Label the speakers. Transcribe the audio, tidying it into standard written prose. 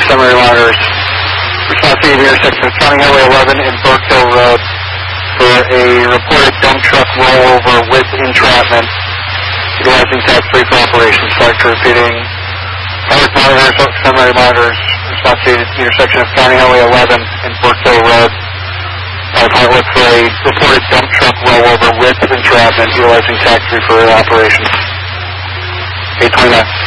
Speaker 1: summary monitors. Response to the intersection of County Highway 11 and Burkeville Road for a reported dump truck rollover with entrapment. Utilizing tax 3 for operations. Sorry for repeating. Pilot monitors, summary monitors. Response to the intersection of County Highway 11 and Burkeville Road. Pilot for a reported dump truck rollover with entrapment. Utilizing tax 3 for operations. 829.